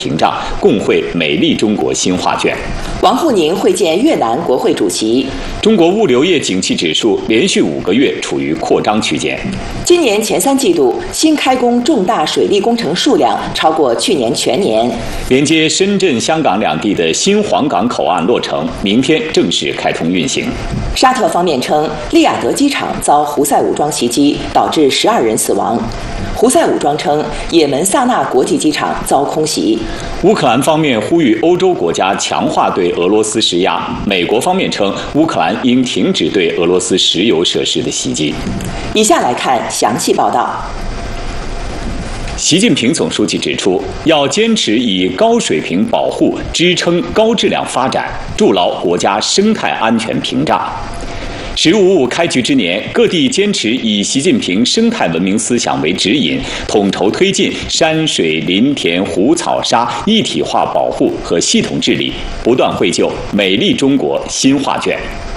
屏障，共绘美丽中国新画卷。 王沪宁会见越南国会主席。 中国物流业景气指数连续5个月处于扩张区间。 今年前3季度新开工重大水利工程数量超过去年全年。 连接深圳、香港两地的新皇岗口岸落成，明天正式开通运行。 沙特方面称，利雅得机场遭胡塞武装袭击，导致12人死亡。胡塞武装称，也门萨那国际机场遭空袭。 乌克兰方面呼吁欧洲国家强化对俄罗斯施压。美国方面称，乌克兰应停止对俄罗斯石油设施的袭击。 以下来看详细报道。 习近平总书记指出，要坚持以高水平保护支撑高质量发展，筑牢国家生态安全屏障。“15+5”开局之年，各地坚持以习近平生态文明思想为指引，统筹推进山水林田湖草沙一体化保护和系统治理，不断绘就美丽中国新画卷。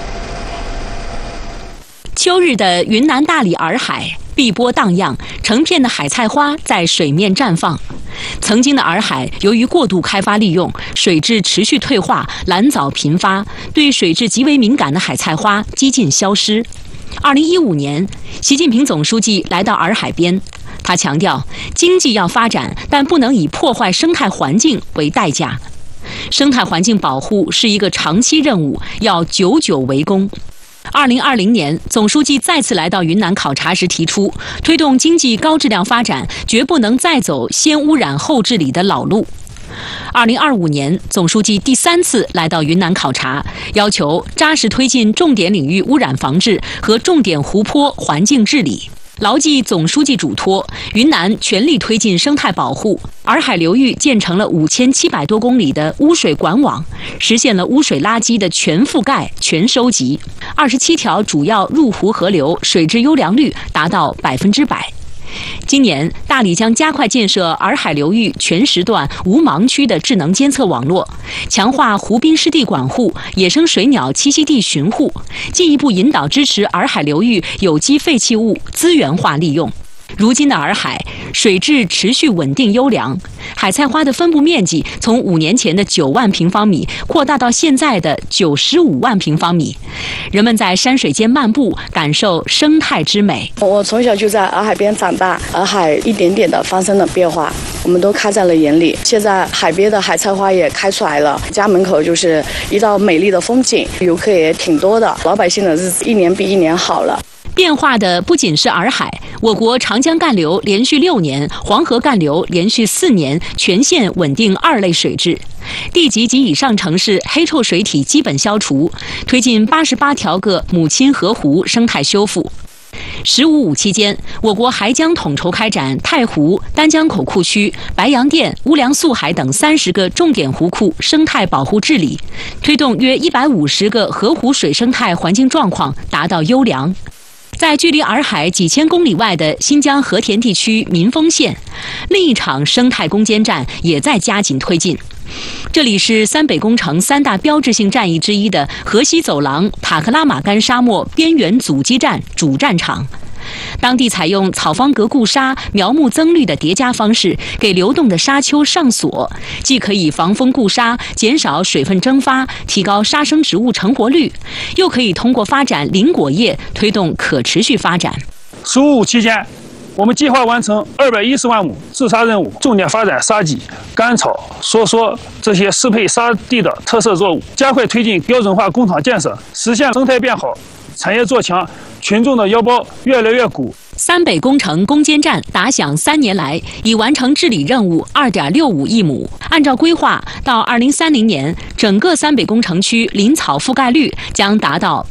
秋日的云南大理洱海，碧波荡漾，成片的海菜花在水面绽放。曾经的洱海由于过度开发利用，水质持续退化，蓝藻频发，对水质极为敏感的海菜花几近消失。2015年，习近平总书记来到洱海边，他强调，经济要发展，但不能以破坏生态环境为代价。生态环境保护是一个长期任务，要久久为功。2020年，总书记再次来到云南考察时提出，推动经济高质量发展，绝不能再走先污染后治理的老路。2025年，总书记第3次来到云南考察，要求扎实推进重点领域污染防治和重点湖泊环境治理。牢记总书记嘱托，云南全力推进生态保护，洱海流域建成了5700多公里的污水管网，实现了污水垃圾的全覆盖、全收集。27条主要入湖河流水质优良率达到100%。今年，大理将加快建设洱海流域全时段无盲区的智能监测网络，强化湖滨湿地管护、野生水鸟栖息地巡护，进一步引导支持洱海流域有机废弃物资源化利用。如今的洱海水质持续稳定优良，海菜花的分布面积从5年前的9万平方米扩大到现在的95万平方米。人们在山水间漫步，感受生态之美。 我从小就在洱海边长大，洱海一点点的发生了变化，我们都看在了眼里。现在海边的海菜花也开出来了，家门口就是一道美丽的风景，游客也挺多的，老百姓的日子一年比一年好了。 变化的不仅是洱海，我国长江干流连续6年，黄河干流连续4年全线稳定2类水质，地级及以上城市黑臭水体基本消除，推进88条个母亲河湖生态修复。“15+5”期间，我国还将统筹开展太湖、丹江口库区、白洋淀、乌梁素海等30个重点湖库生态保护治理，推动约150个河湖水生态环境状况达到优良。在距离洱海几千公里外的新疆和田地区民丰县，另一场生态攻坚战也在加紧推进。这里是三北工程3大标志性战役之一的河西走廊塔克拉玛干沙漠边缘阻击战主战场。当地采用草方格固沙、苗木增绿的叠加方式，给流动的沙丘上锁，既可以防风固沙，减少水分蒸发，提高沙生植物成活率，又可以通过发展林果业推动可持续发展。 “15+5”期间，我们计划完成210万亩治沙任务，重点发展沙棘、甘草、梭梭这些适配沙地的特色作物，加快推进标准化工厂建设，实现生态变好、产业做强，群众的腰包越来越鼓。 三北工程攻坚战打响3年来，已完成治理任务2.65亿亩。按照规划，到2030年，整个三北工程区林草覆盖率将达到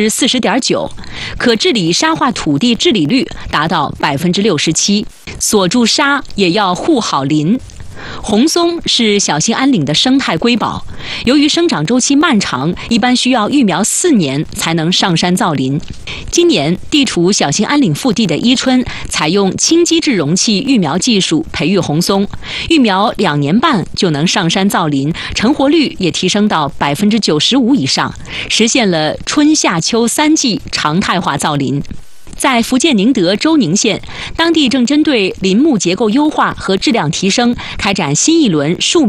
40.9%，可治理沙化土地治理率达到67%。锁住沙也要护好林。红松是小兴安岭的生态瑰宝，由于生长周期漫长，一般需要育苗4年才能上山造林。今年，地处小兴安岭腹地的伊春采用轻基质容器育苗技术培育红松，育苗2年半就能上山造林，成活率也提升到95%以上，实现了春夏秋3季常态化造林。在福建宁德周宁县，当地正针对林木结构优化和质量提升，开展新一轮树